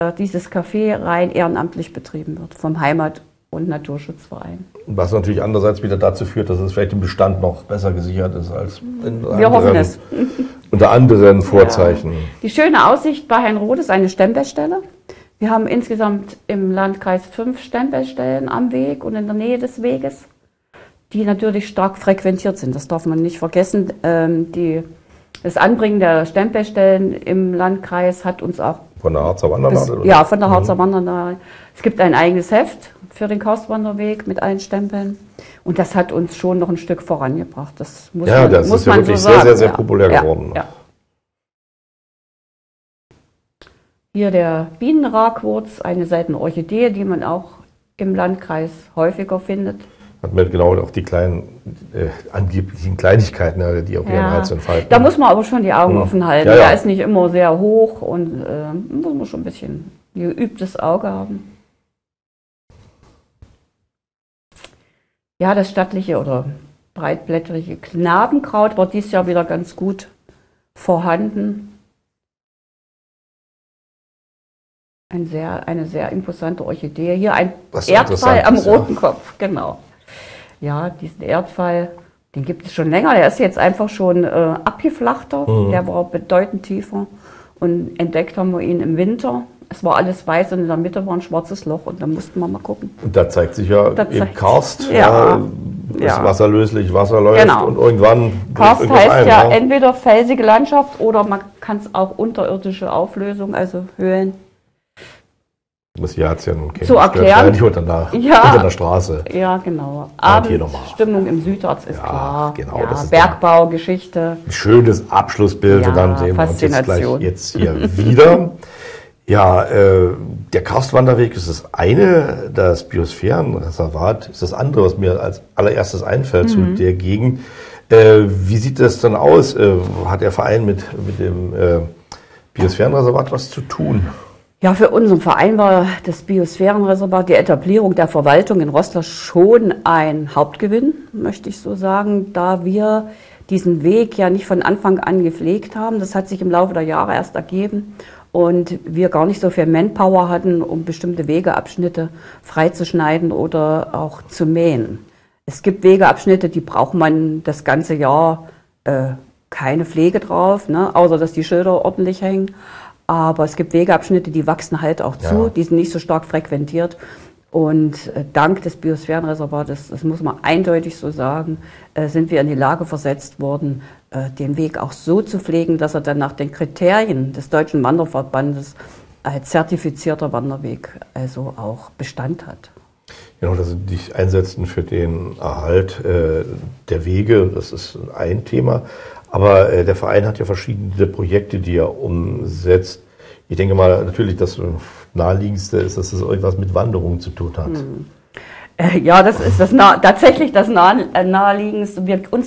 dieses Café rein ehrenamtlich betrieben wird vom Heimat- und Naturschutzverein. Was natürlich andererseits wieder dazu führt, dass es vielleicht im Bestand noch besser gesichert ist als Wir hoffen es. Unter anderen Vorzeichen. Ja. Die schöne Aussicht bei Heinroth ist eine Stempelstelle. Wir haben insgesamt im Landkreis 5 Stempelstellen am Weg und in der Nähe des Weges, die natürlich stark frequentiert sind. Das darf man nicht vergessen. Das Anbringen der Stempelstellen im Landkreis hat uns auch... Von der Harzer Wandernadel? Ja, von der Harzer Wandernadel. Es gibt ein eigenes Heft für den Karstwanderweg mit allen Stempeln. Und das hat uns schon noch ein Stück vorangebracht. Das muss man, das muss ist ja man wirklich so sehr, sagen. sehr, sehr populär geworden. Ja. Hier der Bienenragwurz, eine Seitenorchidee, die man auch im Landkreis häufiger findet. Hat man genau auch die kleinen angeblichen Kleinigkeiten, die auch ihren Reiz entfalten. Da muss man aber schon die Augen offen halten. Ja, ja. Der ist nicht immer sehr hoch und muss man schon ein bisschen geübtes Auge haben. Ja, das stattliche oder breitblättrige Knabenkraut war dieses Jahr wieder ganz gut vorhanden. Eine sehr imposante Orchidee. Hier ein Erdfall am roten Kopf, genau. Ja, diesen Erdfall, den gibt es schon länger. Der ist jetzt einfach schon abgeflachter. Der war bedeutend tiefer. Und entdeckt haben wir ihn im Winter. Es war alles weiß und in der Mitte war ein schwarzes Loch und da mussten wir mal gucken. Und da zeigt sich ja im Karst, ist wasserlöslich, Wasser läuft und irgendwann... Karst heißt ja entweder felsige Landschaft oder man kann es auch unterirdische Auflösung, also Höhlen. Das hier hat es ja nun zu erklären. Nicht unter der Straße. Ja, genau. Abendstimmung im Südharz ist klar. Genau, ja, das ist Bergbau, Geschichte. Ein schönes Abschlussbild und dann sehen wir uns jetzt hier wieder. Ja, der Karstwanderweg ist das eine, das Biosphärenreservat ist das andere, was mir als allererstes einfällt zu der Gegend. Wie sieht das dann aus? Hat der Verein mit dem Biosphärenreservat was zu tun? Ja, für unseren Verein war das Biosphärenreservat, die Etablierung der Verwaltung in Roßla schon ein Hauptgewinn, möchte ich so sagen, da wir diesen Weg ja nicht von Anfang an gepflegt haben. Das hat sich im Laufe der Jahre erst ergeben und wir gar nicht so viel Manpower hatten, um bestimmte Wegeabschnitte freizuschneiden oder auch zu mähen. Es gibt Wegeabschnitte, die braucht man das ganze Jahr keine Pflege drauf, ne, außer dass die Schilder ordentlich hängen. Aber es gibt Wegeabschnitte, die wachsen halt auch zu, die sind nicht so stark frequentiert. Und dank des Biosphärenreservates, das muss man eindeutig so sagen, sind wir in die Lage versetzt worden, den Weg auch so zu pflegen, dass er dann nach den Kriterien des Deutschen Wanderverbandes als zertifizierter Wanderweg also auch Bestand hat. Genau, dass Sie sich einsetzen für den Erhalt der Wege, das ist ein Thema. Aber der Verein hat ja verschiedene Projekte, die er umsetzt. Ich denke mal natürlich, das Naheliegendste ist, dass es irgendwas mit Wanderungen zu tun hat. Ja, das ist tatsächlich das Naheliegendste.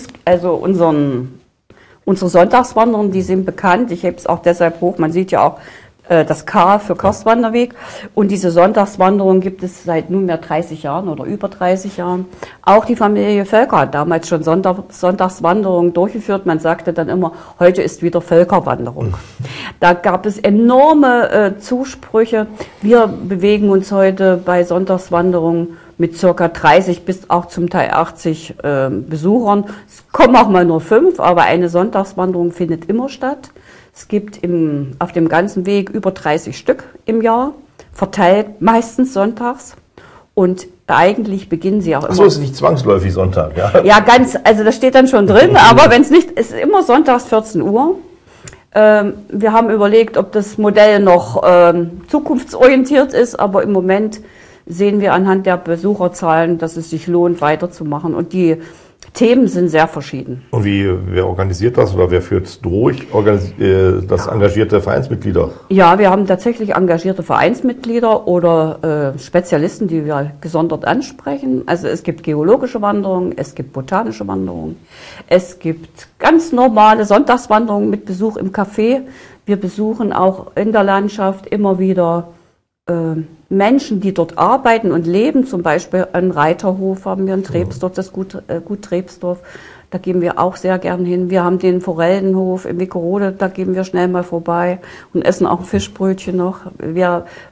Unsere Sonntagswanderungen, die sind bekannt. Ich hebe es auch deshalb hoch. Man sieht ja auch das K für Karstwanderweg. Und diese Sonntagswanderung gibt es seit nunmehr 30 Jahren oder über 30 Jahren. Auch die Familie Völker hat damals schon Sonntagswanderungen durchgeführt. Man sagte dann immer, heute ist wieder Völkerwanderung. Da gab es enorme Zusprüche. Wir bewegen uns heute bei Sonntagswanderungen mit ca. 30 bis auch zum Teil 80 Besuchern. Es kommen auch mal nur 5, aber eine Sonntagswanderung findet immer statt. Es gibt auf dem ganzen Weg über 30 Stück im Jahr, verteilt meistens sonntags. Und eigentlich beginnen sie auch immer. Achso, ist nicht zwangsläufig Sonntag, ja? Ja, also das steht dann schon drin, aber wenn es nicht, ist immer sonntags 14 Uhr. Wir haben überlegt, ob das Modell noch zukunftsorientiert ist, aber im Moment sehen wir anhand der Besucherzahlen, dass es sich lohnt, weiterzumachen. Und die Themen sind sehr verschieden. Und wer organisiert das oder wer führt es durch? Das engagierte Vereinsmitglieder? Ja, wir haben tatsächlich engagierte Vereinsmitglieder oder Spezialisten, die wir gesondert ansprechen. Also es gibt geologische Wanderungen, es gibt botanische Wanderungen, es gibt ganz normale Sonntagswanderungen mit Besuch im Café. Wir besuchen auch in der Landschaft immer wieder Menschen, die dort arbeiten und leben, zum Beispiel einen Reiterhof haben wir in Trebsdorf, das Gut Trebsdorf, da gehen wir auch sehr gern hin. Wir haben den Forellenhof in Wickerode, da gehen wir schnell mal vorbei und essen auch ein Fischbrötchen noch. Wir